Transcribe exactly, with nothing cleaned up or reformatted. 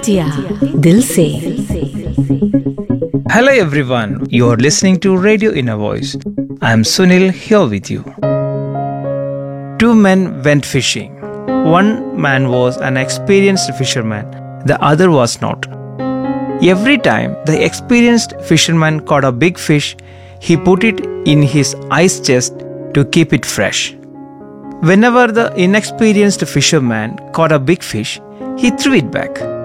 दिया दिल से। Hello everyone, you are listening to Radio Inner Voice. I am Sunil here with you. Two men went fishing. One man was an experienced fisherman, the other was not. Every time the experienced fisherman caught a big fish, he put it in his ice chest to keep it fresh. Whenever the inexperienced fisherman caught a big fish, he threw it back.